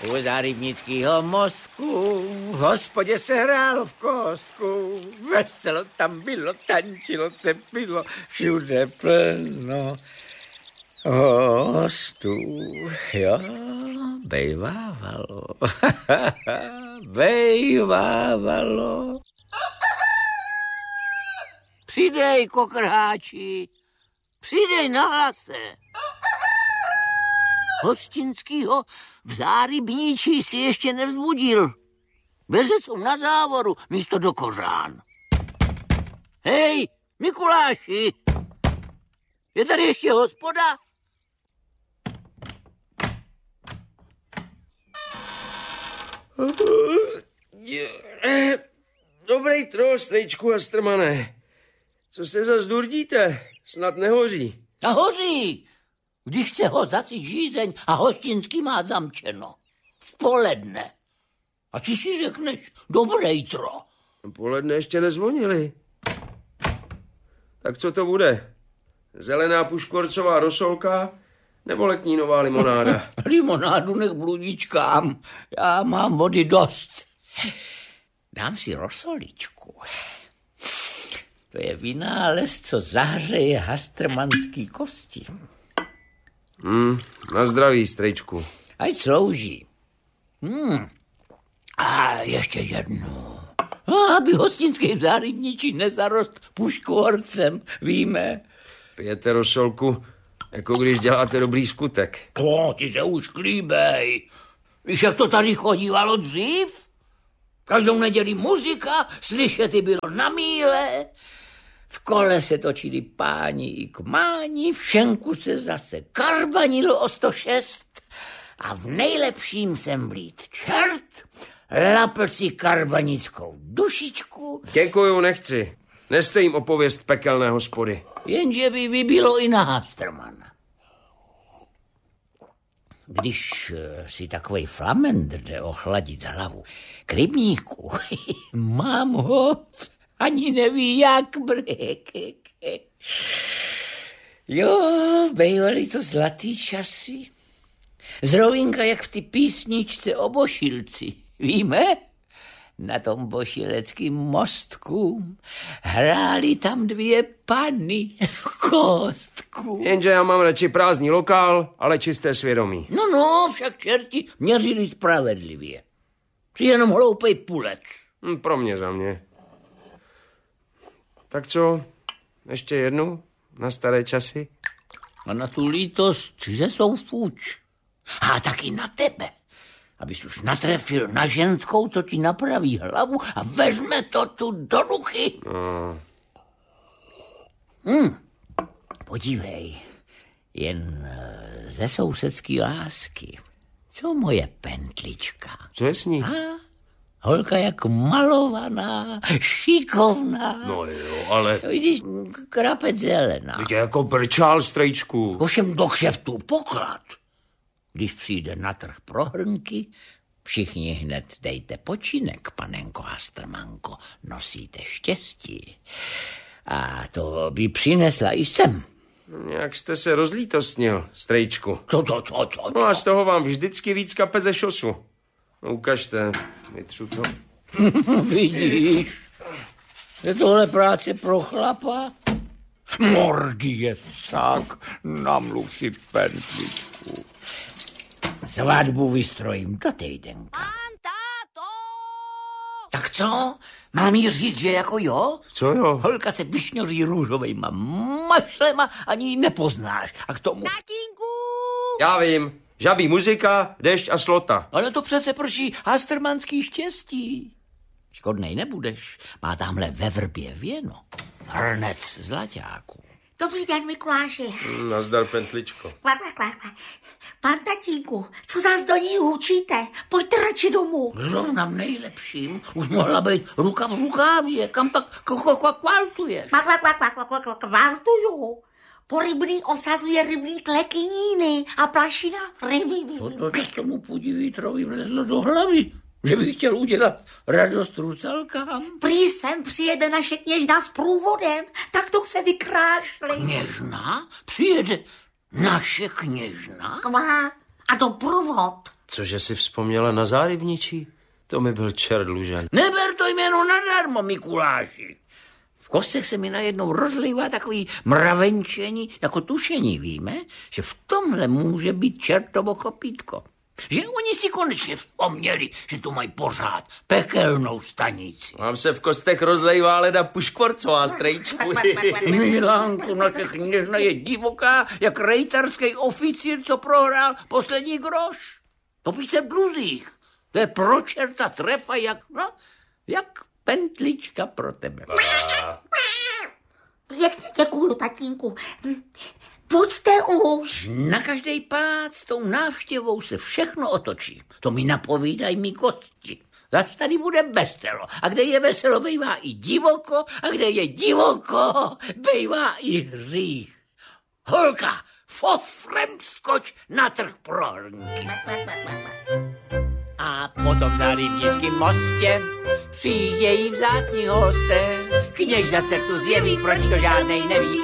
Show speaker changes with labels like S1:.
S1: U Zárybnického mostku v hospodě se hrálo v kostku. Veselo tam bylo, tančilo se, pilo, všude plno hostů. Jo, bejvávalo. Bejvávalo. Přidej, kokrháči, přidej na hlase. Hostinskýho v Zárybníčí si ještě nevzbudil. Beze jsou na závoru místo do kořán. Hej, Mikuláši, je tady ještě hospoda?
S2: Dobrý tro, strejčku Hastrmane. Co se zas durdíte? Snad nehoří.
S1: A hoří, když chce ho zasyt žízeň a hostinský má zamčeno. V poledne. A ty si řekneš, dobré tro.
S2: Poledne ještě nezvonili. Tak co to bude? Zelená puškorcová rosolka nebo letnínová limonáda?
S1: Limonádu nech bludičkám. Já mám vody dost. Dám si rosoličku. To je vynález, co zahřeje hastrmanský kosti.
S2: Na zdraví, strejčku.
S1: Ať slouží. A ještě jednu. Aby hostinský v Zárybničí nezarost puškvorcem, víme.
S2: Pijete rosolku, jako když děláte dobrý skutek.
S1: Ty se už klíbej. Víš, jak to tady chodívalo dřív? Každou neděli muzika, slyšet bylo na míle. V kole se točili páni i kmáni, v šenku se zase karbanilo o 106 a v nejlepším jsem blít čert, lapl si karbanickou dušičku.
S2: Děkuju, nechci. Nestojím o pověst pekelné hospody.
S1: Jenže by vybilo i na Hastrmana. Když si takovej flamendr jde ochladit hlavu k rybníku, mám ho, ani neví jak brek. Jo, bejvaly to zlatý časy. Zrovínka jak v ty písničce o Bošilci, víme? Na tom bošileckým mostku hráli tam 2 panny v kostku.
S2: Jenže já mám radši prázdný lokál, ale čisté svědomí.
S1: No, však čerti měřili spravedlivě. Jsi jenom hloupej pulec.
S2: Pro mě za mě. Tak co? Ještě jednu? Na staré časy?
S1: A na tu lítost že jsou fuč. A taky na tebe. Abys už natrefil na ženskou, co ti napraví hlavu a vezme to tu do ruchy. Podívej, jen ze sousedský lásky. Co moje pentlička?
S2: Co je s ní?
S1: Holka jak malovaná, šikovná.
S2: No jo, ale...
S1: Vidíš, krapec zelená.
S2: Teď je jako brčál, strejčku.
S1: Ovšem do kšeftu poklad. Když přijde na trh pro hrnky, všichni hned dejte počinek, panenko Hastrmanko, nosíte štěstí. A to by přinesla i sem.
S2: Jak jste se rozlítostnil, strejčku.
S1: Co?
S2: No a z toho vám vždycky víc kape ze šosu. No, ukažte, vytřu to.
S1: Vidíš, je tohle práce pro chlapa? Mordí sák, namluv si pentličku. Svatbu vystrojím do týdenka.
S3: Pán táto!
S1: Tak co? Mám jí říct, že jako jo?
S2: Co jo?
S1: Holka se vyšňoří růžovejma mašlema, ani ji nepoznáš. A k tomu...
S3: Tatínku!
S2: Já vím. Žabí muzika, dešť a slota.
S1: Ale to přece prší hastrmanský štěstí. Škodnej nebudeš. Má tamhle ve vrbě věno. Hrnec zlaťáků.
S3: Dobrý den, Mikuláši.
S2: Nazdar, pentličko.
S3: Pán tatínku, co zás do ní hučíte? Pojďte radši domů.
S1: Zrovna v nejlepším. Už mohla být ruka v rukávě. Kam tak kvaltuješ?
S3: Kvaltuju. Po rybný osazuje rybník Lekyníny a plašina ryby.
S1: To tomu podivítrovi vlezlo do hlavy, že bych chtěl udělat radost rusalkám.
S3: Prý sem přijede naše kněžna s průvodem, tak to se vykrášli.
S1: Kněžna? Přijede naše kněžna?
S3: A doprovod.
S2: Cože si vzpomněla na Zárybničí? To mi byl čert dlužen.
S1: Neber to jméno nadarmo, Mikuláši. V kostech se mi najednou rozlívá takový mravenčení jako tušení. Víme, že v tomhle může být čertovo kopítko. Že oni si konečně vzpomněli, že tu mají pořád pekelnou stanici.
S2: Vám se v kostech rozlejvá leda puškvorcová, strejčku.
S1: Milánku, naše kněžna je divoká, jak rejtarský oficír, co prohrál poslední groš. Topí se v dluzích. To je pro čerta trefa, jak pentlička pro tebe.
S3: Pěkně děkuju, tatínku. Pojďte už.
S1: Na každý pád s tou návštěvou se všechno otočí. To mi napovídají mý kosti. Zač tady bude veselo. A kde je veselo, bejvá i divoko. A kde je divoko, bejvá i hřích. Holka, fofrem skoč na trh pro hrnky. A potom za Rybnickým mostě přijíždějí vzácní hosté. Kněžna se tu zjeví, proč to žádnej neví.